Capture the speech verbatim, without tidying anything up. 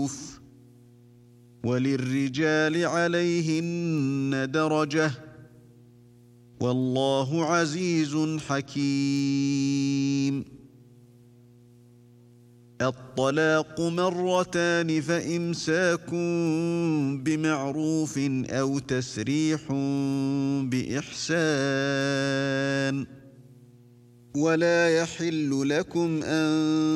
بِالْمَعْرُوفِ ۖ وَلِلرِّجَالِ عَلَيْهِنَّ دَرَجَةٌ ۗ وَاللَّهُ عَزِيزٌ حَكِيمٌ. الطلاق مرتان، فإمساك بمعروف أو تسريح بإحسان. ولا يحل لكم أن